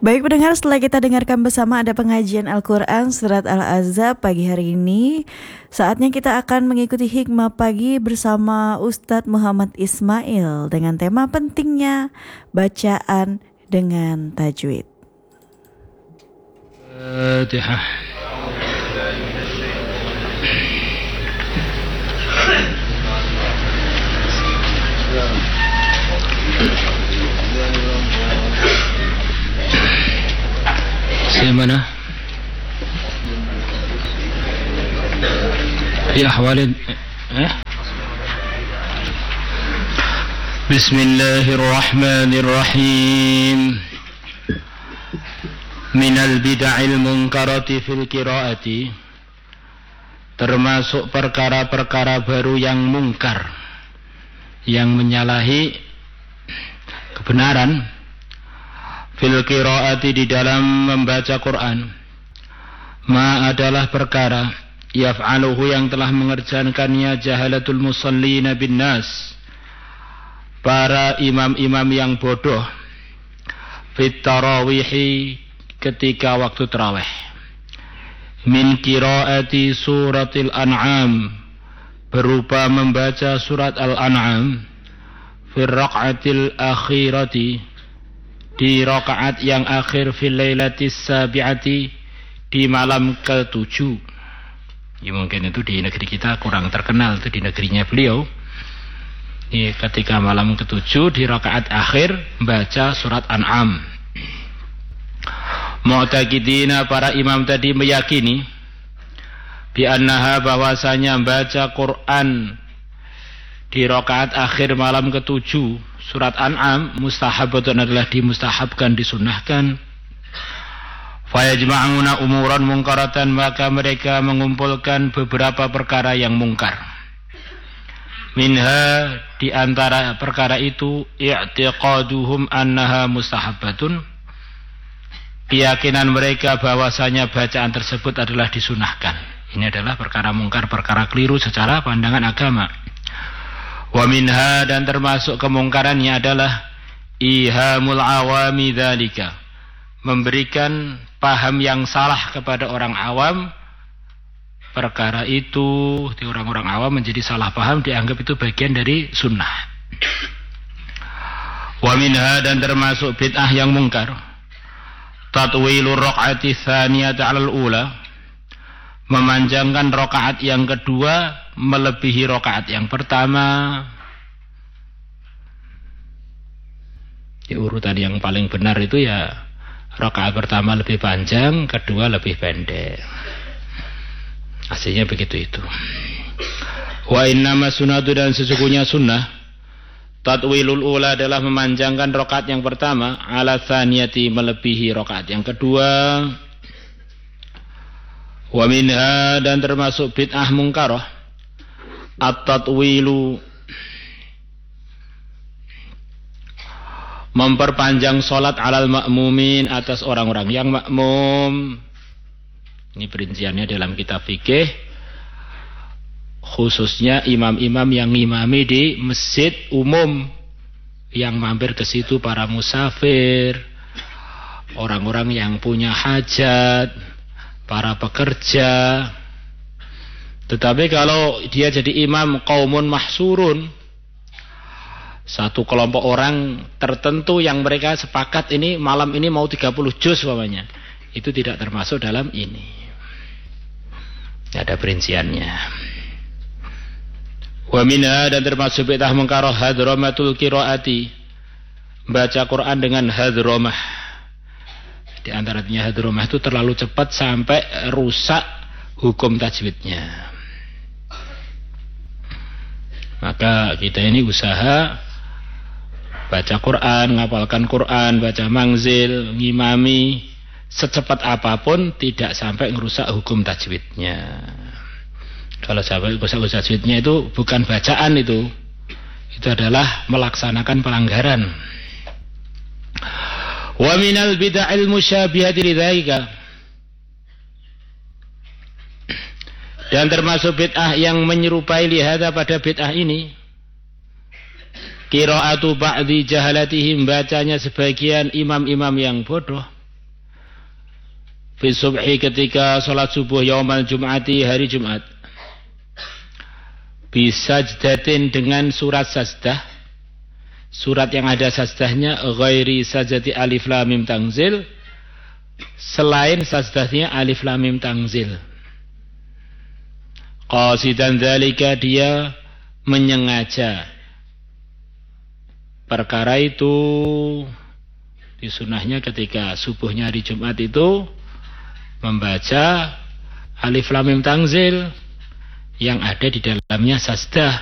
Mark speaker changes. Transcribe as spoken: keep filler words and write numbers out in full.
Speaker 1: Baik pendengar, setelah kita dengarkan bersama ada pengajian Al-Quran Surat Al-Ahzab pagi hari ini. Saatnya kita akan mengikuti hikmah pagi bersama Ustadz Muhammad Ismail dengan tema pentingnya bacaan dengan tajwid.
Speaker 2: Fatihah. Bagaimana? Di ahwal eh? Bismillahirrahmanirrahim. Minal bid'il munkarati fil qiraati, termasuk perkara-perkara baru yang mungkar, yang menyalahi kebenaran, fil qiraati, di dalam membaca Quran, ma adalah perkara yaf'aluhu yang telah mengerjakannya jahalatul musallina bin nas, para imam-imam yang bodoh, fit tarawihi, ketika waktu tarawih, min qiraati suratil an'am, berupa membaca surat al-an'am, fil raq'atil akhirati, di rakaat yang akhir, fil lailatis sabi'ati, di malam ketujuh. Ya, mungkin itu di negeri kita kurang terkenal, itu di negerinya beliau. Ya, ketika malam ketujuh di rakaat akhir baca surat An'am. Mu'taqidina, para imam tadi meyakini, bi annaha, bahwasanya baca Quran di rakaat akhir malam ketujuh surat An'am mustahabatun, adalah dimustahabkan, disunnahkan. Fayajma'una umuran mungkaratan, maka mereka mengumpulkan beberapa perkara yang mungkar. Minha, di antara perkara itu, i'tiqaduhum annaha mustahabatun, keyakinan mereka bahwasanya bacaan tersebut adalah disunahkan. Ini adalah perkara mungkar, perkara keliru secara pandangan agama. Wa minha, dan termasuk kemungkarannya adalah ihamul awami dzalika, memberikan paham yang salah kepada orang awam. Perkara itu di orang-orang awam menjadi salah paham, dianggap itu bagian dari sunnah. Wa minha, dan termasuk bid'ah yang mungkar, tatwilur raq'ati tsaniyati 'alal ula, memanjangkan rakaat yang kedua melebihi rakaat yang pertama. Ya, urutan yang paling benar itu ya rakaat pertama lebih panjang, kedua lebih pendek. Aslinya begitu itu. Wa innama sunnatu, dan sesungguhnya sunnah, tatwilul ula, adalah memanjangkan rakaat yang pertama, ala tsaniyati, melebihi rakaat yang kedua. Wa minha, dan termasuk bid'ah mungkarah, at-tatwilu, memperpanjang solat alal ma'mumin, atas orang-orang yang makmum. Ini perinciannya dalam kitab fikih, khususnya imam-imam yang ngimami di masjid umum, yang mampir ke situ para musafir, orang-orang yang punya hajat, para pekerja. Tetapi kalau dia jadi imam qaumun mahsurun, satu kelompok orang tertentu yang mereka sepakat ini malam ini mau tiga puluh juz umpamanya, itu tidak termasuk dalam ini. Ada perinciannya. Wa minha, dan termasuk bid'ah mungkarah hadramatul qiraati, baca Quran dengan hadramah. Di antaranya hadramah itu terlalu cepat sampai rusak hukum tajwidnya. Maka kita ini usaha baca Quran, ngapalkan Quran, baca mangzil, ngimami, secepat apapun tidak sampai ngerusak hukum tajwidnya. Kalau sampai rusak hukum tajwidnya itu bukan bacaan, itu itu adalah melaksanakan pelanggaran. Wa minal bid'il musyabihati lidzalika, dan termasuk bid'ah yang menyerupai lihada pada bid'ah ini, qiraatu ba'di jahalatihim, bacanya sebagian imam-imam yang bodoh, fi subhi ketika salat subuh yaumal jum'ati hari Jumat. Bisajdatin dengan surat sajdah, surat yang ada sajdahnya, ghairi sajdati alif lam mim tanzil, selain sajdahnya alif lam mim tanzil. Qasidan dzalika, dia menyengaja perkara itu. Di sunahnya ketika subuhnya hari Jumat itu membaca alif lam mim tanzil yang ada di dalamnya sajdah.